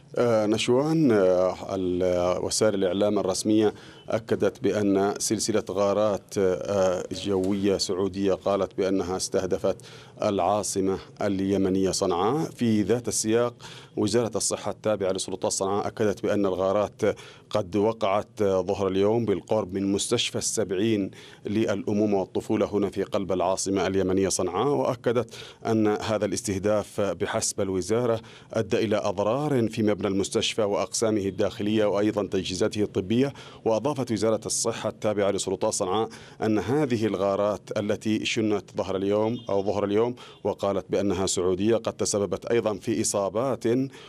نشوان، وسائل الإعلام الرسمية أكدت بأن سلسلة غارات جوية سعودية قالت بأنها استهدفت العاصمة اليمنية صنعاء. في ذات السياق وزارة الصحة التابعة لسلطات صنعاء أكدت بأن الغارات قد وقعت ظهر اليوم بالقرب من مستشفى السبعين للأمومة والطفولة هنا في قلب العاصمة اليمنية صنعاء، وأكدت أن هذا الاستهداف بحسب الوزارة أدى إلى أضرار في مبنى المستشفى وأقسامه الداخلية وأيضا تجهيزاته الطبية. وأضافت وزارة الصحة التابعة لسلطات صنعاء أن هذه الغارات التي شنت ظهر اليوم وقالت بأنها سعودية قد تسببت أيضا في إصابات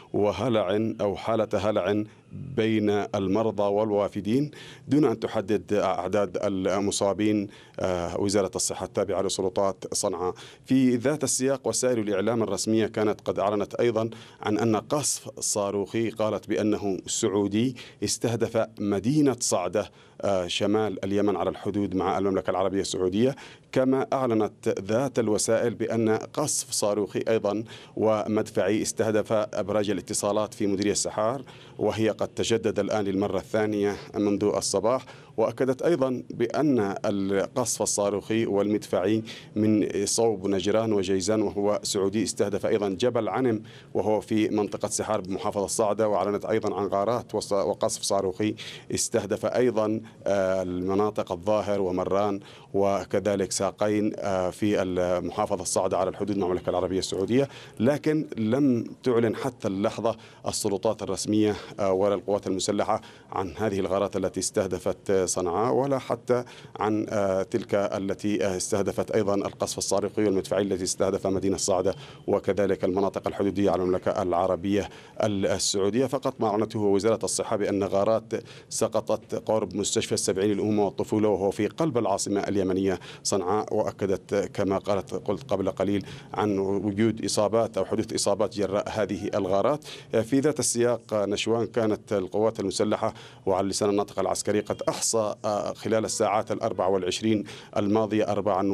وهلع أو حالة هلع بين المرضى والوافدين، دون أن تحدد أعداد المصابين وزارة الصحة التابعة لسلطات صنعاء. في ذات السياق وسائل الإعلام الرسمية كانت قد أعلنت أيضا عن أن قصف صاروخي قالت بأنه سعودي استهدف مدينة صعدة شمال اليمن على الحدود مع المملكة العربية السعودية. كما أعلنت ذات الوسائل بأن قصف صاروخي أيضا ومدفعي استهدف أبراج الاتصالات في مديرية السحار، وهي قد تجدد الآن للمرة الثانية منذ الصباح. وأكدت أيضا بأن القصف الصاروخي والمدفعي من صوب نجران وجيزان وهو سعودي استهدف أيضا جبل عنم وهو في منطقة سحار بمحافظة صعدة. وأعلنت أيضا عن غارات وقصف صاروخي استهدف أيضا المناطق الظاهر ومران وكذلك ساقين في المحافظة الصعدة على الحدود مع المملكة العربية السعودية. لكن لم تعلن حتى اللحظة السلطات الرسمية ولا القوات المسلحة عن هذه الغارات التي استهدفت صنعاء، ولا حتى عن تلك التي استهدفت أيضا القصف الصاروخي والمدفعي التي استهدف مدينة صعدة وكذلك المناطق الحدودية على المملكة العربية السعودية. فقط ما أعلنته وزارة الصحة بأن غارات سقطت قرب مستشفى السبعين للأمومة والطفولة وهو في قلب العاصمة اليمنية صنعاء. وأكدت كما قلت قبل قليل عن وجود إصابات أو حدوث إصابات جراء هذه الغارات. في ذات السياق نشوان، كانت القوات المسلحة وعلى لسان الناطق العسكري قد أحصى خلال الساعات 24 الماضية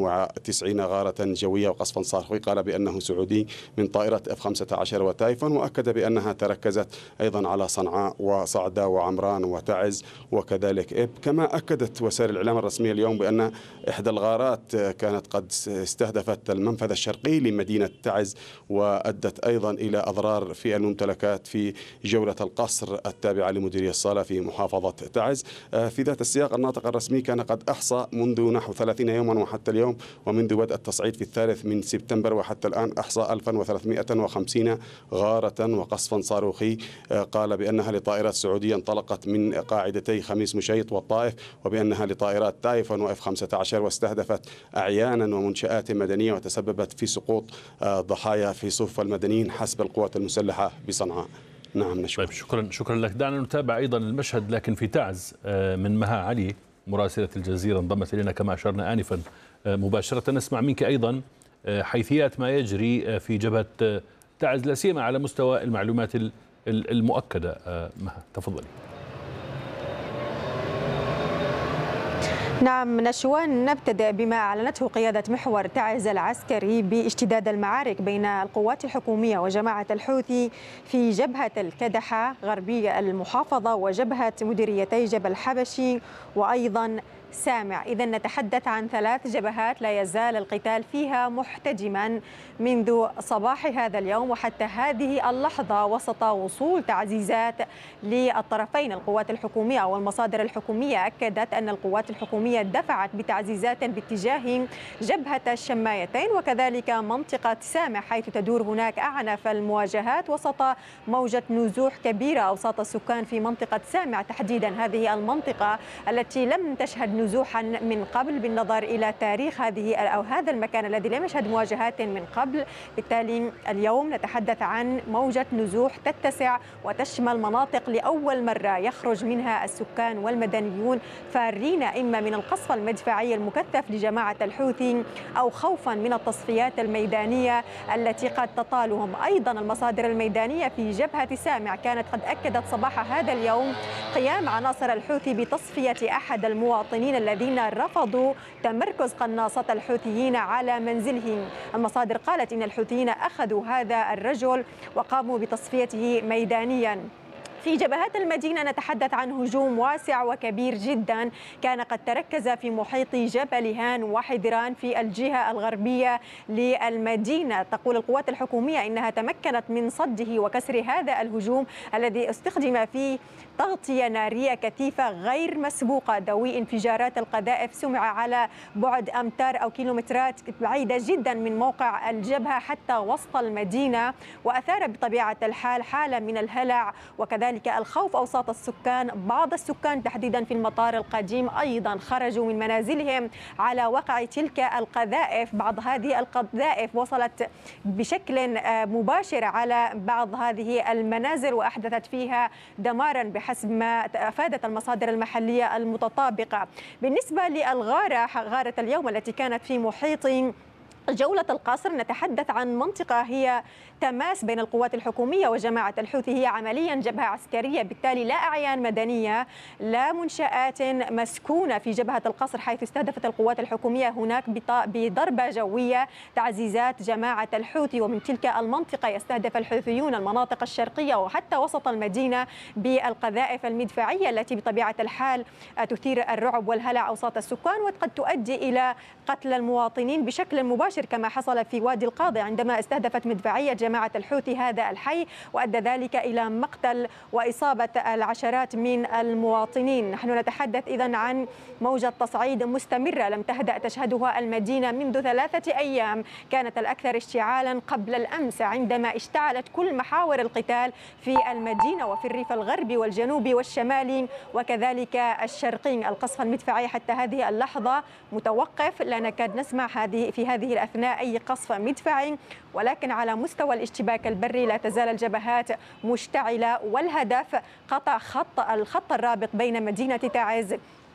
94 غارة جوية وقصفا صاروخي قال بأنه سعودي من طائرة F-15 وتايفون، وأكد بأنها تركزت أيضا على صنعاء وصعدة وعمران وتعز وكذلك إب. كما أكدت وسائل الإعلام الرسمية اليوم بأن إحدى الغارات كانت قد استهدفت المنفذ الشرقي لمدينة تعز وأدت أيضا إلى أضرار في الممتلكات في جولة القصر التابعة لمديرية الصالة في محافظة تعز. في ذات السياق الناطق الرسمي كان قد أحصى منذ نحو 30 يوما وحتى اليوم ومنذ بدء التصعيد في 3 سبتمبر وحتى الآن أحصى 1350 غارة وقصفا صاروخي قال بأنها لطائرات سعودية انطلقت من قاعدتي خميس مشيط والطائف، وبأنها لطائرات تايفون وإف 15 واستهدفت أعيانا ومنشآت مدنية وتسببت في سقوط ضحايا في صفوف المدنيين حسب القوات المسلحة بصنعاء. نعم نشوف. طيب شكرا لك. دعنا نتابع أيضا المشهد لكن في تعز من مها علي مراسلة الجزيرة انضمت إلينا كما أشرنا آنفا مباشرة. نسمع منك أيضا حيثيات ما يجري في جبهة تعز لا سيما على مستوى المعلومات المؤكدة. مها تفضلي. نعم نشوان، نبتدأ بما أعلنته قيادة محور تعز العسكري باشتداد المعارك بين القوات الحكومية وجماعة الحوثي في جبهة الكدحة غربي المحافظة وجبهة مديريتي جبل حبشي وأيضا سامع. إذا نتحدث عن 3 جبهات لا يزال القتال فيها محتدما منذ صباح هذا اليوم وحتى هذه اللحظة وسط وصول تعزيزات للطرفين. القوات الحكومية أو المصادر الحكومية أكدت أن القوات الحكومية دفعت بتعزيزات باتجاه جبهة الشمايتين وكذلك منطقة سامع حيث تدور هناك أعنف المواجهات وسط موجة نزوح كبيرة أوساط السكان في منطقة سامع تحديدا. هذه المنطقة التي لم تشهد نزوحا من قبل بالنظر إلى تاريخ هذا المكان الذي لم يشهد مواجهات من قبل. بالتالي اليوم نتحدث عن موجة نزوح تتسع وتشمل مناطق لأول مرة يخرج منها السكان والمدنيون فارين إما من القصف المدفعي المكثف لجماعة الحوثي أو خوفا من التصفيات الميدانية التي قد تطالهم. أيضا المصادر الميدانية في جبهة سامع كانت قد أكدت صباح هذا اليوم قيام عناصر الحوثي بتصفية أحد المواطنين المدنيين الذين رفضوا تمركز قناصات الحوثيين على منزلهم. المصادر قالت إن الحوثيين أخذوا هذا الرجل وقاموا بتصفيته ميدانيا. في جبهات المدينة نتحدث عن هجوم واسع وكبير جدا كان قد تركز في محيط جبل هان وحدران في الجهة الغربية للمدينة. تقول القوات الحكومية إنها تمكنت من صده وكسر هذا الهجوم الذي استخدم فيه تغطية نارية كثيفة غير مسبوقة. دوي انفجارات القذائف سمع على بعد أمتار أو كيلومترات بعيدة جدا من موقع الجبهة حتى وسط المدينة، وأثار بطبيعة الحال حالة من الهلع وكذلك الخوف أوساط السكان. بعض السكان تحديدا في المطار القديم أيضا خرجوا من منازلهم على وقع تلك القذائف. بعض هذه القذائف وصلت بشكل مباشر على بعض هذه المنازل وأحدثت فيها دمارا بحسب ما أفادت المصادر المحلية المتطابقة. بالنسبة للغارة، غارة اليوم التي كانت في محيط جولة القصر، نتحدث عن منطقة هي تماس بين القوات الحكومية وجماعة الحوثي. هي عمليا جبهة عسكرية، بالتالي لا أعيان مدنية لا منشآت مسكونة في جبهة القصر، حيث استهدفت القوات الحكومية هناك بضربة جوية تعزيزات جماعة الحوثي. ومن تلك المنطقة يستهدف الحوثيون المناطق الشرقية وحتى وسط المدينة بالقذائف المدفعية التي بطبيعة الحال تثير الرعب والهلع أوساط السكان وقد تؤدي إلى قتل المواطنين بشكل مباشر، كما حصل في وادي القاضي عندما استهدفت مدفعية جماعة الحوثي هذا الحي وأدى ذلك إلى مقتل وإصابة العشرات من المواطنين. نحن نتحدث إذن عن موجة تصعيد مستمرة لم تهدأ تشهدها المدينة منذ 3 أيام، كانت الأكثر اشتعالا قبل الأمس عندما اشتعلت كل محاور القتال في المدينة وفي الريف الغربي والجنوبي والشمالي وكذلك الشرقي. القصف المدفعي حتى هذه اللحظة متوقف، لا نكاد نسمع في هذه الأثناء أي قصف مدفعي، ولكن على مستوى الاشتباك البري لا تزال الجبهات مشتعلة، والهدف قطع الخط الرابط بين مدينة تعز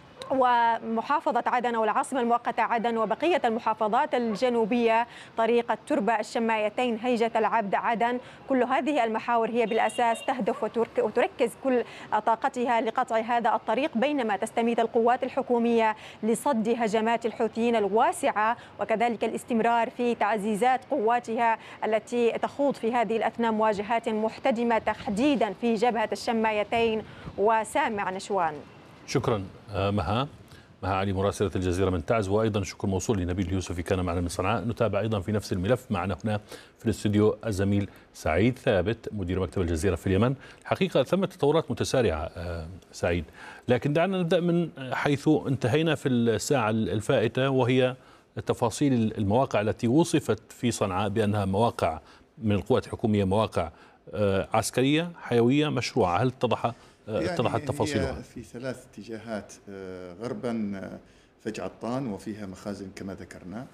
ومحافظة عدن أو العاصمة المؤقتة عدن وبقية المحافظات الجنوبية، طريق التربة، الشمايتين، هيجة العبد، عدن. كل هذه المحاور هي بالأساس تهدف وتركز كل طاقتها لقطع هذا الطريق، بينما تستميت القوات الحكومية لصد هجمات الحوثيين الواسعة وكذلك الاستمرار في تعزيزات قواتها التي تخوض في هذه الأثناء مواجهات محتدمة تحديدا في جبهة الشمايتين وسامع نشوان. شكرا مها علي مراسلة الجزيرة من تعز، وأيضا شكر موصول لنبيل اليوسفي كان معنا من صنعاء. نتابع أيضا في نفس الملف معنا هنا في الاستوديو الزميل سعيد ثابت مدير مكتب الجزيرة في اليمن. الحقيقة ثمة تطورات متسارعة سعيد، لكن دعنا نبدأ من حيث انتهينا في الساعة الفائتة، وهي تفاصيل المواقع التي وصفت في صنعاء بأنها مواقع من القوات الحكومية، مواقع عسكرية حيوية مشروعة. هل اتضحت تفاصيلها؟ في 3 اتجاهات، غربا فجعطان وفيها مخازن كما ذكرنا،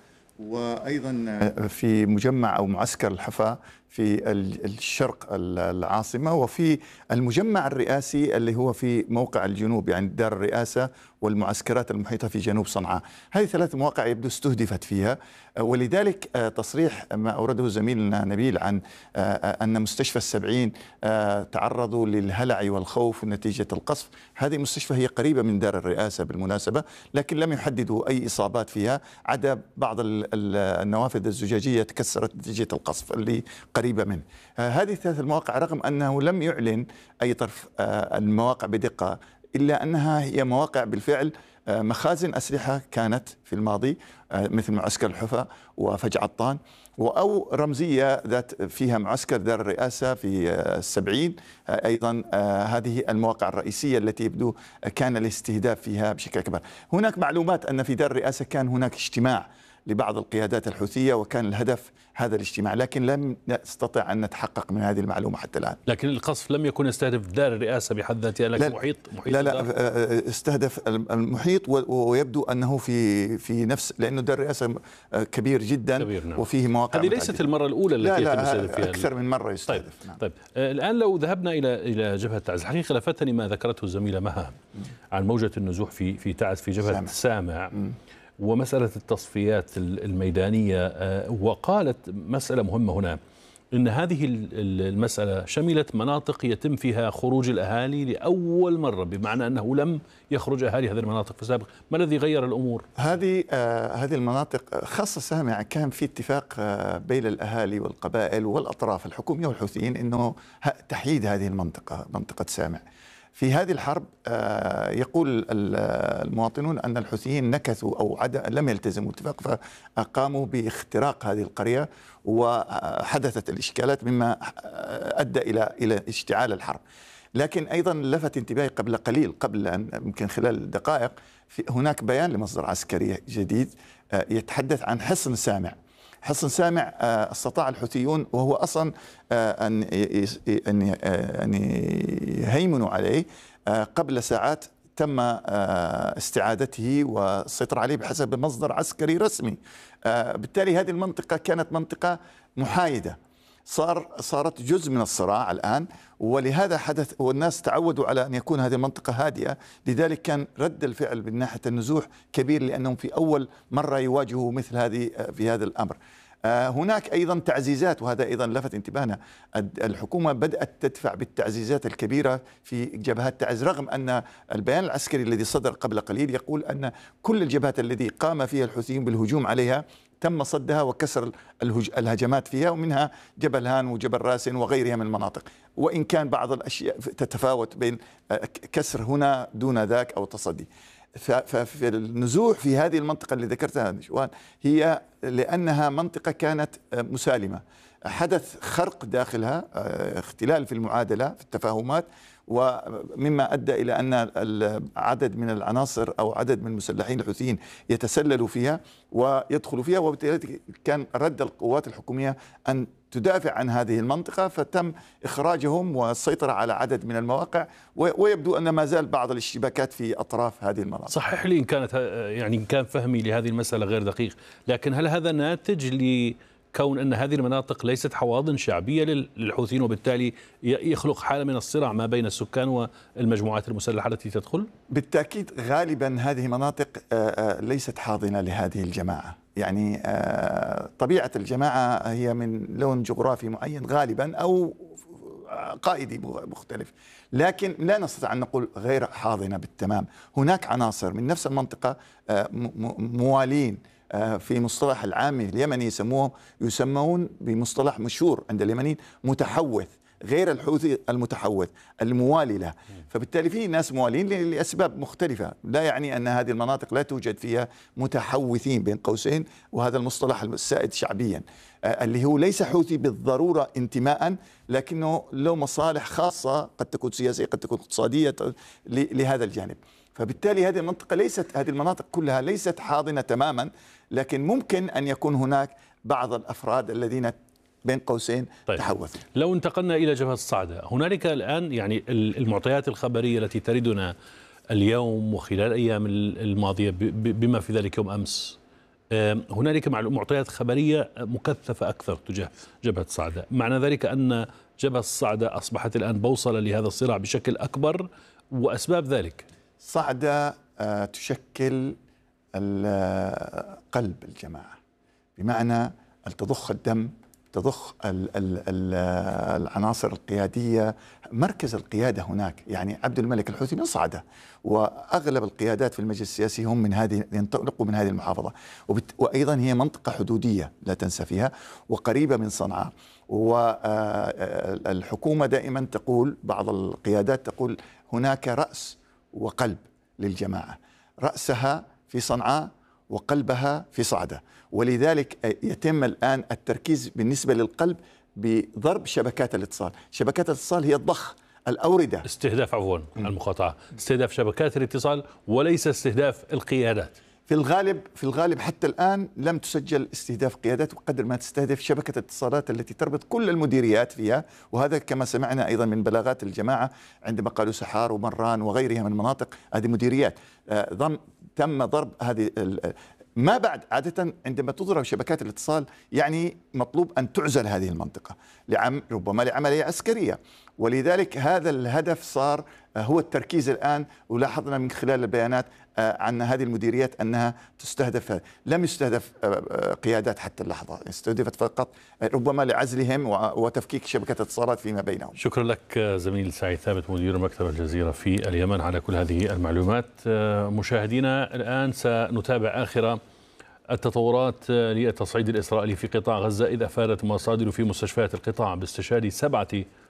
وأيضا في مجمع أو معسكر الحفا في الشرق العاصمة، وفي المجمع الرئاسي اللي هو في موقع الجنوب يعني دار الرئاسة والمعسكرات المحيطة في جنوب صنعاء. هذه 3 مواقع يبدو استهدفت فيها، ولذلك تصريح ما أورده زميلنا نبيل عن أن مستشفى ال70 تعرضوا للهلع والخوف نتيجة القصف. هذه المستشفى هي قريبة من دار الرئاسة بالمناسبة، لكن لم يحددوا أي إصابات فيها عدا بعض النوافذ الزجاجية تكسرت نتيجة القصف اللي قريبة منه. هذه 3 المواقع رغم أنه لم يعلن أي طرف المواقع بدقة، إلا أنها هي مواقع بالفعل مخازن أسلحة كانت في الماضي مثل معسكر الحفا وفجعطان، أو رمزية ذات فيها معسكر دار الرئاسة في 70 أيضا. هذه المواقع الرئيسية التي يبدو كان الاستهداف فيها بشكل كبير. هناك معلومات أن في دار الرئاسة كان هناك اجتماع لبعض القيادات الحوثية وكان الهدف هذا الاجتماع، لكن لم نستطع أن نتحقق من هذه المعلومة حتى الآن. لكن القصف لم يكن يستهدف دار الرئاسة بحد ذاتها، لكن محيط لا استهدف المحيط، ويبدو أنه في نفس، لأنه دار الرئاسة كبير جدا كبير، نعم. وفيه مواقع. هذه ليست المرة الأولى التي يتم الاستهداف فيها، أكثر من مرة يستهدف. طيب. نعم. طيب الآن لو ذهبنا إلى جبهة تعز، الحقيقة لفتني ما ذكرته الزميلة مها عن موجة النزوح في تعز في جبهة سامع ومسألة التصفيات الميدانية، وقالت مسألة مهمة هنا، أن هذه المسألة شملت مناطق يتم فيها خروج الأهالي لأول مرة، بمعنى أنه لم يخرج أهالي هذه المناطق في السابق. ما الذي غير الأمور؟ هذه المناطق خاصة سامع كان في اتفاق بين الأهالي والقبائل والأطراف الحكومية والحوثيين أنه تحييد هذه المنطقة، منطقة سامع. في هذه الحرب يقول المواطنون أن الحوثيين نكثوا أو لم يلتزموا الاتفاق، فقاموا باختراق هذه القرية وحدثت الإشكالات مما أدى إلى اشتعال الحرب. لكن أيضا لفت انتباهي قبل قليل، قبل أن يمكن خلال دقائق، هناك بيان لمصدر عسكري جديد يتحدث عن حصن سامع. حصن سامع استطاع الحوثيون، وهو أصلا أن يهيمنوا عليه قبل ساعات، تم استعادته والسيطرة عليه بحسب مصدر عسكري رسمي. بالتالي هذه المنطقة كانت منطقة محايدة، صارت جزء من الصراع الآن، ولهذا حدث، والناس تعودوا على أن يكون هذه المنطقة هادئة. لذلك كان رد الفعل من ناحية النزوح كبير، لأنهم في أول مرة يواجهوا مثل هذه في هذا الأمر. هناك أيضا تعزيزات، وهذا أيضا لفت انتباهنا. الحكومة بدأت تدفع بالتعزيزات الكبيرة في جبهات تعز، رغم أن البيان العسكري الذي صدر قبل قليل يقول أن كل الجبهات التي قام فيها الحوثيين بالهجوم عليها تم صدها وكسر الهجمات فيها، ومنها جبل هان وجبل راسن وغيرها من المناطق، وإن كان بعض الأشياء تتفاوت بين كسر هنا دون ذاك أو تصدي. ففي النزوح في هذه المنطقة اللي ذكرتها نشوان هي لأنها منطقة كانت مسالمة، حدث خرق داخلها، اختلال في المعادلة في التفاهمات، ومما أدى إلى أن عدد من العناصر أو عدد من المسلحين الحوثيين يتسللوا فيها ويدخلوا فيها، وبالتالي كان رد القوات الحكومية أن تدافع عن هذه المنطقة، فتم إخراجهم والسيطرة على عدد من المواقع، ويبدو أن ما زال بعض الاشتباكات في أطراف هذه المناطق. صحح لي إن كانت إن كان فهمي لهذه المسألة غير دقيق، لكن هل هذا ناتج لكون أن هذه المناطق ليست حواضن شعبية للحوثيين، وبالتالي يخلق حالة من الصراع ما بين السكان والمجموعات المسلحة التي تدخل؟ بالتأكيد غالبا هذه مناطق ليست حاضنة لهذه الجماعة، يعني طبيعة الجماعة هي من لون جغرافي معين غالبا أو قائدي مختلف، لكن لا نستطيع أن نقول غير حاضنة بالتمام. هناك عناصر من نفس المنطقة موالين، في مصطلح العامي اليمني يسمون بمصطلح مشهور عند اليمنيين متحوث، غير الحوثي المتحوث الموالي له. فبالتالي في ناس موالين لأسباب مختلفة، لا يعني أن هذه المناطق لا توجد فيها متحوثين بين قوسين، وهذا المصطلح السائد شعبيا اللي هو ليس حوثي بالضرورة انتماء، لكنه له مصالح خاصة قد تكون سياسية قد تكون اقتصادية لهذا الجانب. فبالتالي هذه المناطق كلها ليست حاضنة تماما، لكن ممكن أن يكون هناك بعض الأفراد الذين بين قوسين تحوثوا. لو انتقلنا إلى جبهة الصعدة، هنالك الآن يعني المعطيات الخبرية التي تردنا اليوم وخلال الأيام الماضية بما في ذلك يوم أمس، هنالك معطيات خبرية مكثفة أكثر تجاه جبهة الصعدة. معنى ذلك أن جبهة الصعدة أصبحت الآن بوصلة لهذا الصراع بشكل أكبر، وأسباب ذلك؟ صعدة تشكل قلب الجماعة، بمعنى أن تضخ الدم، تضخ العناصر القيادية، مركز القيادة هناك. يعني عبد الملك الحوثي من صعدة، وأغلب القيادات في المجلس السياسي هم ينطلقوا من هذه المحافظة، وأيضا هي منطقة حدودية لا تنسى فيها، وقريبة من صنعاء. والحكومة دائما تقول، بعض القيادات تقول هناك رأس وقلب للجماعة، رأسها في صنعاء وقلبها في صعدة، ولذلك يتم الآن التركيز بالنسبة للقلب بضرب شبكات الاتصال. شبكات الاتصال هي الضخ الأوردة، استهداف، عفوا المقاطعة، استهداف شبكات الاتصال وليس استهداف القيادات. في الغالب حتى الآن لم تسجل استهداف قيادات بقدر ما تستهدف شبكة الاتصالات التي تربط كل المديريات فيها، وهذا كما سمعنا أيضا من بلاغات الجماعة عندما قالوا سحار ومران وغيرها من المناطق، هذه مديريات تم ضرب هذه. ما بعد عادة عندما تضرب شبكات الاتصال يعني مطلوب أن تعزل هذه المنطقة ربما لعملية عسكرية، ولذلك هذا الهدف صار هو التركيز الآن. ولاحظنا من خلال البيانات عن هذه المديريات أنها تستهدف. لم يستهدف قيادات حتى اللحظة، استهدفت فقط ربما لعزلهم وتفكيك شبكة الاتصالات فيما بينهم. شكرا لك زميل سعيد ثابت مدير مكتب الجزيرة في اليمن على كل هذه المعلومات. مشاهدينا الآن سنتابع آخر التطورات للتصعيد الإسرائيلي في قطاع غزة، إذ أفادت مصادر في مستشفيات القطاع باستشهاد 7